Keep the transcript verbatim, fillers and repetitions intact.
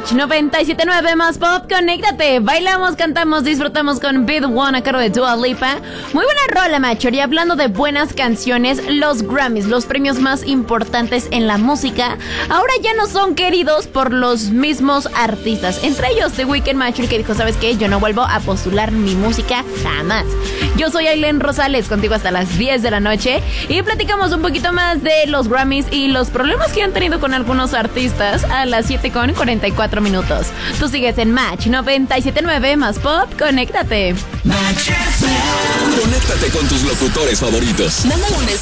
Match noventa y siete punto nueve más pop, conéctate. Bailamos, cantamos, disfrutamos con Be The One a cargo de Dua Lipa. Muy buena rola, Machor. Y hablando de buenas canciones, los Grammys, los premios más importantes en la música, ahora ya no son queridos por los mismos artistas. Entre ellos The Weeknd, Machor, que dijo, ¿sabes qué? Yo no vuelvo a postular mi música jamás. Yo soy Ailén Rosales, contigo hasta las diez de la noche. Y platicamos un poquito más de los Grammys y los problemas que han tenido con algunos artistas a las siete con cuarenta y cuatro minutos. Tú sigues en Match noventa y siete punto nueve más pop, conéctate. Match. Conéctate con tus locutores favoritos. Mándale un